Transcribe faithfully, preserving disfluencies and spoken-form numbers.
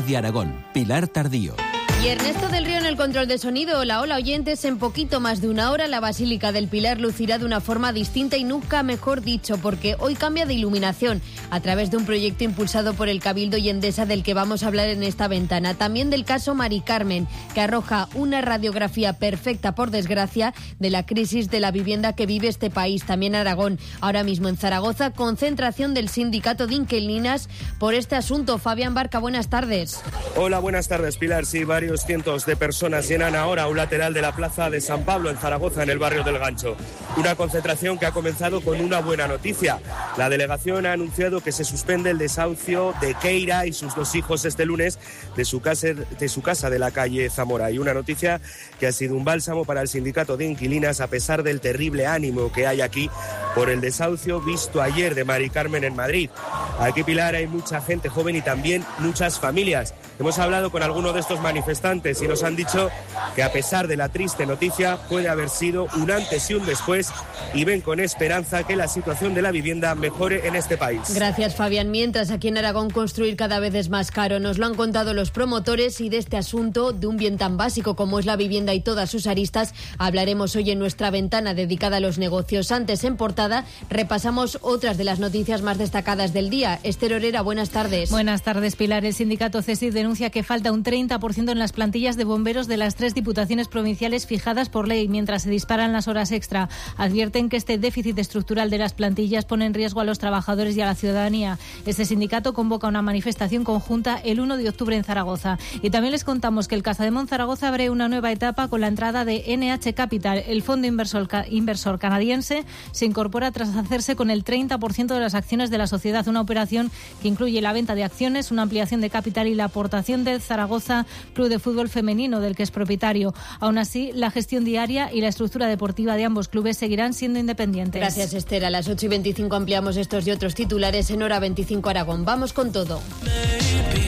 de Aragón, Pilar Tardío. Y Ernesto del Río en el control de sonido. Hola, hola oyentes. En poquito más de una hora la Basílica del Pilar lucirá de una forma distinta y nunca mejor dicho, porque hoy cambia de iluminación a través de un proyecto impulsado por el Cabildo y Endesa del que vamos a hablar en esta ventana. También del caso Mari Carmen, que arroja una radiografía perfecta, por desgracia, de la crisis de la vivienda que vive este país. También Aragón. Ahora mismo en Zaragoza, concentración del sindicato de inquilinas por este asunto. Fabián Barca, buenas tardes. Hola, buenas tardes, Pilar. Sí, varios cientos de personas llenan ahora un lateral de la plaza de San Pablo en Zaragoza, en el barrio del Gancho. Una concentración que ha comenzado con una buena noticia. La delegación ha anunciado que se suspende el desahucio de Keira y sus dos hijos este lunes de su casa de, su casa de la calle Zamora. Y una noticia que ha sido un bálsamo para el sindicato de inquilinas a pesar del terrible ánimo que hay aquí por el desahucio visto ayer de Mari Carmen en Madrid. Aquí, Pilar, hay mucha gente joven y también muchas familias. Hemos hablado con algunos de estos manifestantes y nos han dicho que a pesar de la triste noticia puede haber sido un antes y un después y ven con esperanza que la situación de la vivienda mejore en este país. Gracias, Fabián. Mientras aquí en Aragón construir cada vez es más caro. Nos lo han contado los promotores y de este asunto, de un bien tan básico como es la vivienda y todas sus aristas, hablaremos hoy en nuestra ventana dedicada a los negocios. Antes, en portada, repasamos otras de las noticias más destacadas del día. Esther Orera, buenas tardes. Buenas tardes, Pilar. El sindicato CESIF denuncia que falta un treinta por ciento en las plantillas de bomberos de las tres diputaciones provinciales fijadas por ley, mientras se disparan las horas extra. Advierten que este déficit estructural de las plantillas pone en riesgo a los trabajadores y a la ciudadanía. Este sindicato convoca una manifestación conjunta el uno de octubre en Zaragoza. Y también les contamos que el Casademont Zaragoza abre una nueva etapa con la entrada de N H Capital. El fondo inversor, inversor canadiense se incorpora tras hacerse con el treinta por ciento de las acciones de la sociedad, una operación que incluye la venta de acciones, una ampliación de capital y la aportación del Zaragoza Club de Fútbol Femenino, del que es propietario. Aún así, la gestión diaria y la estructura deportiva de ambos clubes seguirán siendo independientes. Gracias, Esther. A las ocho y veinticinco ampliamos estos y otros titulares en Hora veinticinco Aragón. Vamos con todo.